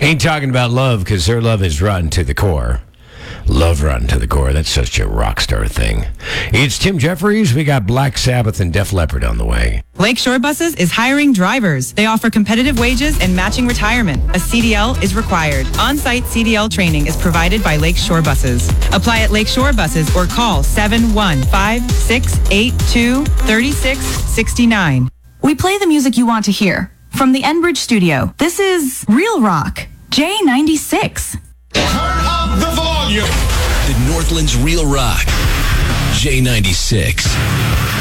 Ain't talking about love because her love is rotten to the core. Love rotten to the core. That's such a rock star thing. It's Tim Jeffries. We got Black Sabbath and Def Leppard on the way. Lakeshore Buses is hiring drivers. They offer competitive wages and matching retirement. A CDL is required. On-site CDL training is provided by Lakeshore Buses. Apply at Lakeshore Buses or call 715-682-3669. We play the music you want to hear. From the Enbridge studio, this is Real Rock, J96. Turn up the volume. The Northland's Real Rock, J96.